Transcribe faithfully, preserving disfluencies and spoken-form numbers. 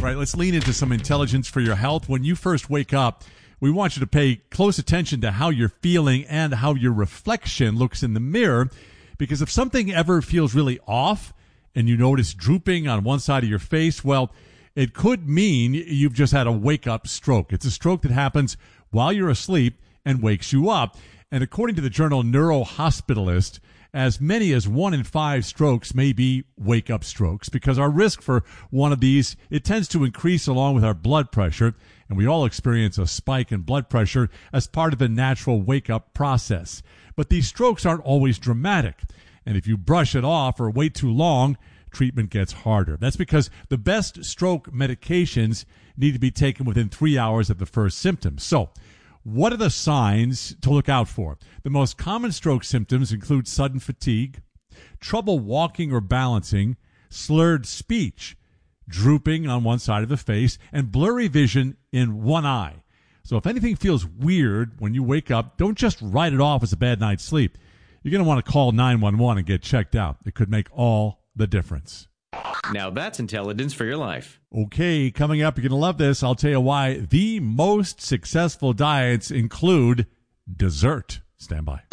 Right, let's lean into some intelligence for your health. When you first wake up, we want you to pay close attention to how you're feeling and how your reflection looks in the mirror, because if something ever feels really off and you notice drooping on one side of your face, well, it could mean you've just had a wake-up stroke. It's a stroke that happens while you're asleep and wakes you up. And according to the journal Neurohospitalist, as many as one in five strokes may be wake-up strokes, because our risk for one of these, it tends to increase along with our blood pressure, and we all experience a spike in blood pressure as part of the natural wake-up process. But these strokes aren't always dramatic, and if you brush it off or wait too long, treatment gets harder. That's because the best stroke medications need to be taken within three hours of the first symptoms. So, what are the signs to look out for? The most common stroke symptoms include sudden fatigue, trouble walking or balancing, slurred speech, drooping on one side of the face, and blurry vision in one eye. So if anything feels weird when you wake up, don't just write it off as a bad night's sleep. You're going to want to call nine one one and get checked out. It could make all the difference. Now that's intelligence for your life. Okay, coming up, you're going to love this. I'll tell you why the most successful diets include dessert. Stand by.